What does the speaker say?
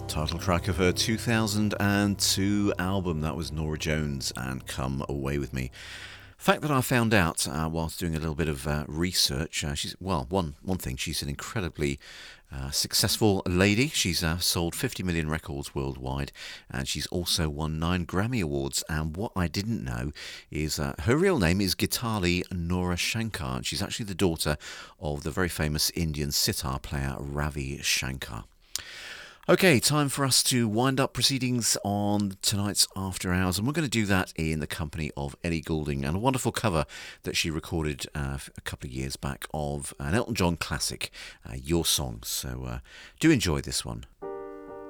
Title track of her 2002 album. That was Norah Jones and Come Away With Me. Fact that I found out whilst doing a little bit of research, one thing, she's an incredibly successful lady. She's sold 50 million records worldwide, and she's also won 9 Grammy Awards. And what I didn't know is her real name is Gitali Nora Shankar, and she's actually the daughter of the very famous Indian sitar player Ravi Shankar. Okay, time for us to wind up proceedings on tonight's After Hours, and we're going to do that in the company of Ellie Goulding and a wonderful cover that she recorded a couple of years back of an Elton John classic, Your Song. So do enjoy this one.